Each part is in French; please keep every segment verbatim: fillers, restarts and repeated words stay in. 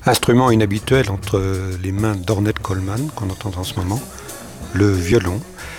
Instrument inhabituel entre les mains d'Ornette Coleman, qu'on entend en ce moment, le violon.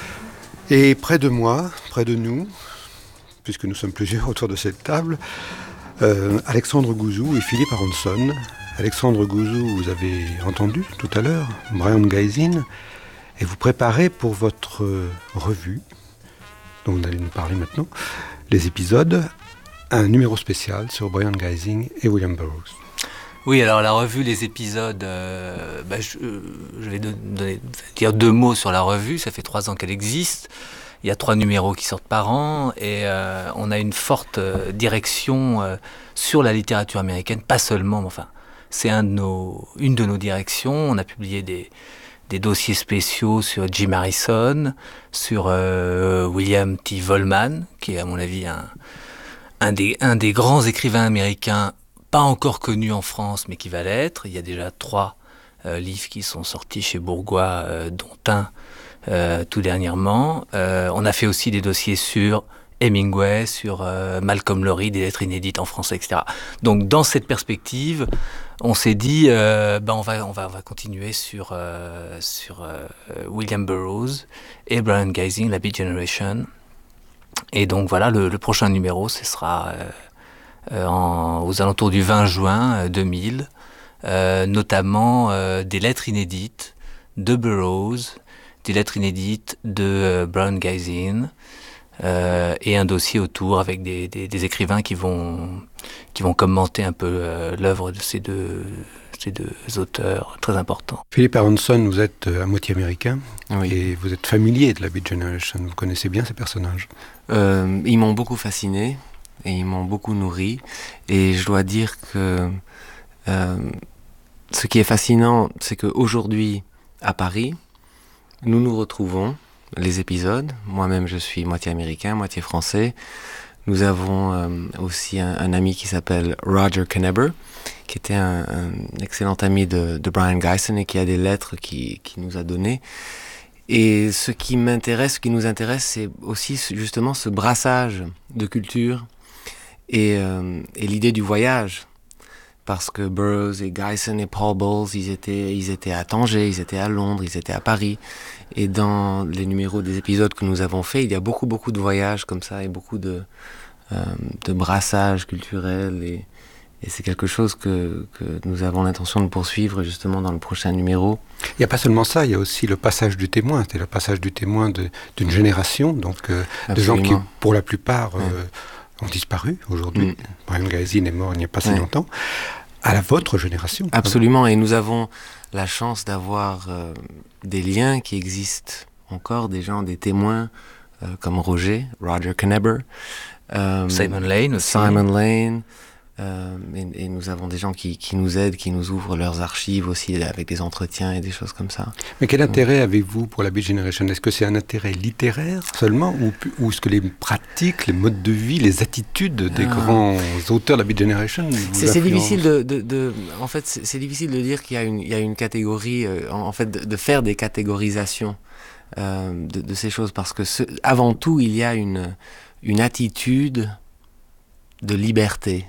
Et près de moi, près de nous, puisque nous sommes plusieurs autour de cette table, euh, Alexandre Gouzou et Philippe Aronson. Alexandre Gouzou, vous avez entendu tout à l'heure, Brion Gysin, et vous préparez pour votre revue, dont vous allez nous parler maintenant, les épisodes, un numéro spécial sur Brion Gysin et William Burroughs. Oui, alors la revue, les épisodes, euh, bah, je, je vais donner, dire deux mots sur la revue. Ça fait trois ans qu'elle existe. Il y a trois numéros qui sortent par an et euh, on a une forte euh, direction euh, sur la littérature américaine, pas seulement, mais enfin, c'est un de nos, une de nos directions. On a publié des, des dossiers spéciaux sur Jim Harrison, sur euh, William T. Vollmann, qui est à mon avis un, un, des, un des grands écrivains américains pas encore connu en France, mais qui va l'être. Il y a déjà trois euh, livres qui sont sortis chez Bourgois, euh, dont un euh, tout dernièrement. Euh, on a fait aussi des dossiers sur Hemingway, sur euh, Malcolm Lowry, des lettres inédites en français, et cetera. Donc, dans cette perspective, on s'est dit, euh, ben on va, on va, on va continuer sur euh, sur euh, William Burroughs et Brion Gysin, la Beat Generation. Et donc voilà, le, le prochain numéro, ce sera euh, Euh, en, aux alentours du vingt juin euh, deux mille, euh, notamment euh, des lettres inédites de Burroughs, des lettres inédites de euh, Brion Gysin, euh, et un dossier autour avec des, des, des écrivains qui vont, qui vont commenter un peu euh, l'œuvre de ces deux, ces deux auteurs très importants. Philippe Aronson, vous êtes à moitié américain, oui. Et vous êtes familier de la Beat Generation, vous connaissez bien ces personnages. Euh, ils m'ont beaucoup fasciné. Et ils m'ont beaucoup nourri. Et je dois dire que euh, ce qui est fascinant, c'est qu'aujourd'hui, à Paris, nous nous retrouvons, les épisodes. Moi-même, je suis moitié américain, moitié français. Nous avons euh, aussi un, un ami qui s'appelle Roger Kneber, qui était un, un excellent ami de, de Brion Gysin et qui a des lettres qu'il qui nous a données. Et ce qui m'intéresse, ce qui nous intéresse, c'est aussi justement ce brassage de culture et, euh, et l'idée du voyage. Parce que Burroughs et Gysin et Paul Bowles, ils étaient, ils étaient à Tanger, ils étaient à Londres, ils étaient à Paris. Et dans les numéros des épisodes que nous avons faits, il y a beaucoup, beaucoup de voyages comme ça et beaucoup de, euh, de brassage culturel. Et, et c'est quelque chose que, que nous avons l'intention de poursuivre justement dans le prochain numéro. Il n'y a pas seulement ça, il y a aussi le passage du témoin. C'est le passage du témoin de, d'une génération, donc euh, de gens qui, pour la plupart, euh, ouais. ont disparu aujourd'hui. Mm. Brion Gysin est mort il n'y a pas si ouais. longtemps. À la vôtre génération. Absolument, et nous avons la chance d'avoir euh, des liens qui existent encore, des gens, des témoins, euh, comme Roger, Roger Kneber, euh, Simon Lane aussi. Simon Lane. Euh, et, et nous avons des gens qui, qui nous aident, qui nous ouvrent leurs archives aussi avec des entretiens et des choses comme ça. Mais quel intérêt avez-vous pour la Beat Generation ? Est-ce que c'est un intérêt littéraire seulement ou, ou est-ce que les pratiques, les modes de vie, les attitudes des ah. grands auteurs de la Beat Generation vous c'est, c'est difficile de, de, de en fait c'est, c'est difficile de dire qu'il y a une, il y a une catégorie euh, en, en fait de, de faire des catégorisations euh, de, de ces choses parce que ce, avant tout il y a une, une attitude de liberté.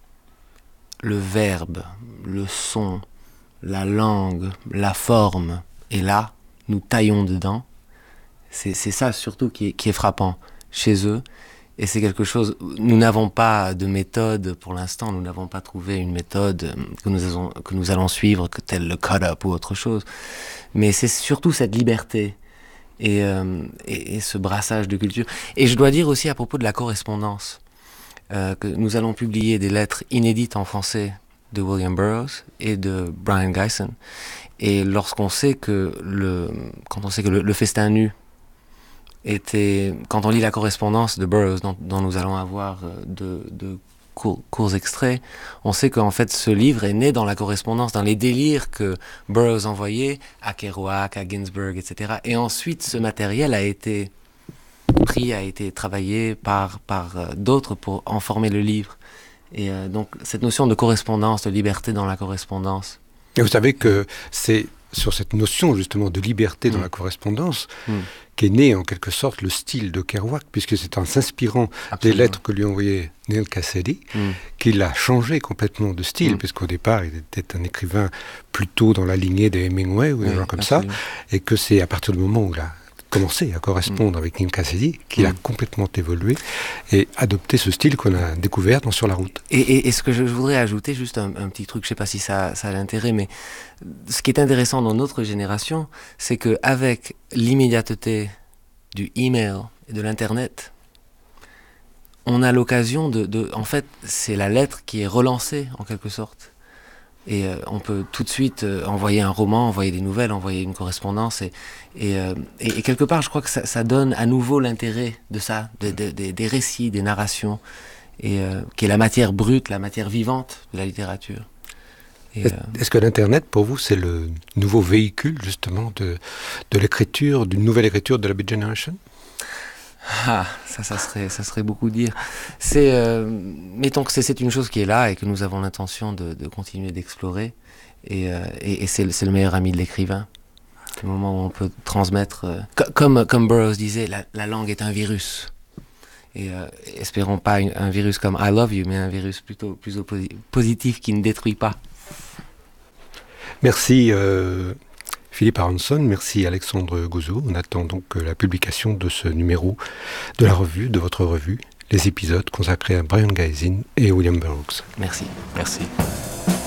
Le verbe, le son, la langue, la forme, et là, nous taillons dedans. C'est, c'est ça surtout qui est, qui est frappant chez eux. Et c'est quelque chose, nous n'avons pas de méthode pour l'instant, nous n'avons pas trouvé une méthode que nous, avons, que nous allons suivre, que tel le cut-up ou autre chose. Mais c'est surtout cette liberté et, euh, et, et ce brassage de culture. Et je dois dire aussi à propos de la correspondance, Euh, que nous allons publier des lettres inédites en français de William Burroughs et de Brion Gysin. Et lorsqu'on sait que le, quand on sait que le, le festin nu était, quand on lit la correspondance de Burroughs, dont, dont nous allons avoir de, de courts, courts extraits, on sait qu'en fait ce livre est né dans la correspondance, dans les délires que Burroughs envoyait à Kerouac, à Ginsberg, et cetera. Et ensuite ce matériel a été pris, a été travaillé par, par euh, d'autres pour en former le livre. Et euh, donc, cette notion de correspondance, de liberté dans la correspondance. Et vous savez que c'est sur cette notion justement de liberté dans Mm. la correspondance, Mm. qu'est né en quelque sorte le style de Kerouac, puisque c'est en s'inspirant Absolument. des lettres que lui envoyait Neal Cassady Mm. qu'il a changé complètement de style, Mm. puisqu'au départ il était un écrivain plutôt dans la lignée des Hemingway ou des Oui, gens comme absolument. ça, et que c'est à partir du moment où il a commencé à correspondre avec Neal Cassady qu'il a Mm. complètement évolué et adopté ce style qu'on a découvert dans Sur la route. Et, et, et ce que je voudrais ajouter, juste un, un petit truc, je ne sais pas si ça, ça a l'intérêt, mais ce qui est intéressant dans notre génération, c'est qu'avec l'immédiateté du email et de l'internet, on a l'occasion de, de... En fait, c'est la lettre qui est relancée, en quelque sorte. Et euh, on peut tout de suite euh, envoyer un roman, envoyer des nouvelles, envoyer une correspondance. Et, et, euh, et, et quelque part, je crois que ça, ça donne à nouveau l'intérêt de ça, de, de, de, des récits, des narrations, et, euh, qui est la matière brute, la matière vivante de la littérature. Et, Est- euh, Est-ce que l'Internet, pour vous, c'est le nouveau véhicule, justement, de, de l'écriture, d'une nouvelle écriture de la Beat Generation ? Ah, ça, ça serait, ça serait beaucoup dire. C'est, euh, mettons que c'est, c'est une chose qui est là et que nous avons l'intention de, de continuer d'explorer. Et, euh, et, et c'est, le- c'est le meilleur ami de l'écrivain. C'est le moment où on peut transmettre. euh, co- comme, comme Burroughs disait, la, la langue est un virus. Et euh, espérons pas une- un virus comme I love you, mais un virus plutôt plus opposi- positif qui ne détruit pas. Merci euh, Philippe Aronson, merci Alexandre Gouzeau. On attend donc euh, la publication de ce numéro de la revue, de votre revue, les épisodes consacrés à Brian Gysin et William Burroughs. Merci. Merci.